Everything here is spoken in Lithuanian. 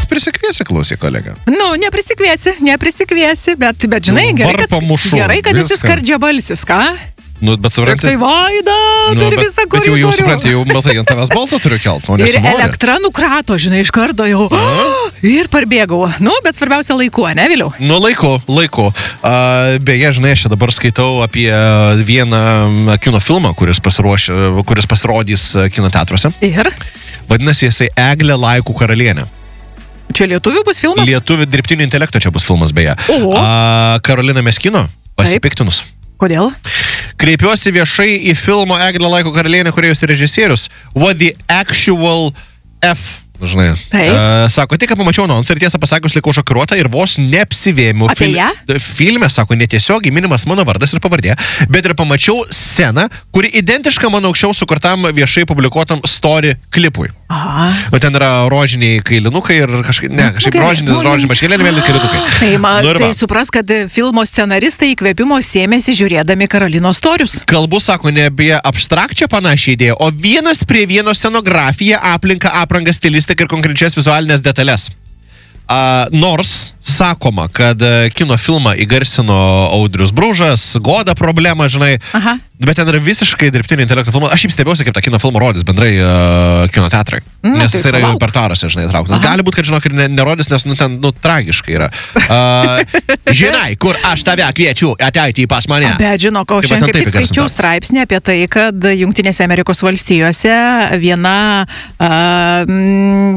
prisikviesi, klausyk, kolega. Nu, neprisikviesi, bet žinai, gerai, kad esi skardžiabalsis, ką? Nu, bet supranti. Tai Vaida, per visą koridorių. Bet jau supranti, jau matai, ant tavęs balsą turiu kelt, o Ir nesinori. elektra nukrato, žinai, iš karto jau. Ir parbėgau. Nu, bet svarbiausia laiku, ne, Viliau? Nu, laiku. Beje, žinai, aš dabar skaitau apie vieną kino filmą, kuris pasirodys kino teatruose. Ir? Vadinasi, jisai Eglė Laikų karalienė. Čia lietuvių bus filmas? Lietuvių dirbtinio intelekto čia bus filmas, beje. Oho. Karolina Meskino pasipiktinus. Kodėl? Kreipiuosi viešai į filmo Eglė Laiko karalienė kūrėjus ir režisierius. What the actual F, žinai. Sako, tik pamačiau anonsą ir tiesą pasakius likau šokiruota ir vos neapsivėmiau. Apie ją? Filme, sako, netiesiogiai minimas mano vardas ir pavardė, bet ir pamačiau sceną, kuri identiška mano anksčiau sukurtam viešai publikuotam story klipui. Aha. O ten yra rožiniai kailinukai ir kažkaip rožinis maškėlė, mėlyni kailinukai. Tai supras, kad filmo scenaristai įkvėpimo sėmėsi žiūrėdami Karolinos storius. Kalbu, sako, ne apie abstrakčią panašią idėją, o vienas prie vieno scenografiją, aplinką, aprangą, stilistiką ir konkrečias vizualinės detalės. Nors sakoma, kad kino filmą įgarsino Audrius Bružas, Goda Problema, žinai, bet ten yra visiškai dirbtinio intelekto filmas. Aš šiaip stebėjausi, kaip tą kino filmą rodys bendrai kino teatrai, nes jis yra jau per tarose, žinai, trauktas. Gali būti, kad, žinok, ir nerodys, nes ten, tragiškai yra. Žinai, kur aš tave kviečiu ateiti pas mane. Bet žinok, aš šiandien kaip tik skaičiau straipsnį apie tai, kad Jungtinėse Amerikos valstijose viena